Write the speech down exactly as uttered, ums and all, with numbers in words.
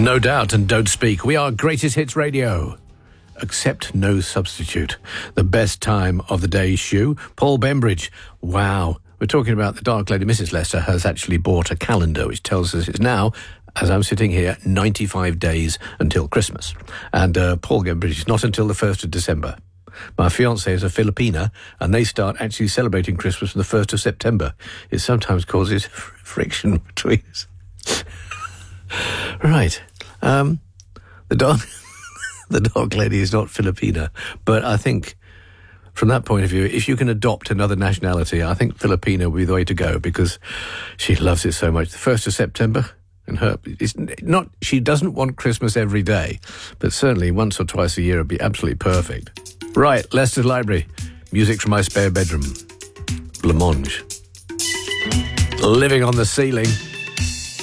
No doubt, and don't speak. We are Greatest Hits Radio. Accept no substitute. The best time of the day's shoe. Paul Bembridge. Wow. We're talking about the Dark Lady. Missus Lester has actually bought a calendar which tells us it's now, as I'm sitting here, ninety-five days until Christmas. And uh, Paul Bembridge is not until the first of December. My fiancée is a Filipina, and they start actually celebrating Christmas on the first of September. It sometimes causes fr- friction between us. Right. Um, the dog, the dog lady is not Filipina, but I think from that point of view, if you can adopt another nationality, I think Filipina will be the way to go because she loves it so much. The first of September, and her, it's not, she doesn't want Christmas every day, but certainly once or twice a year would be absolutely perfect. Right, Leicester's Library, music from my spare bedroom, Blancmange, living on the ceiling.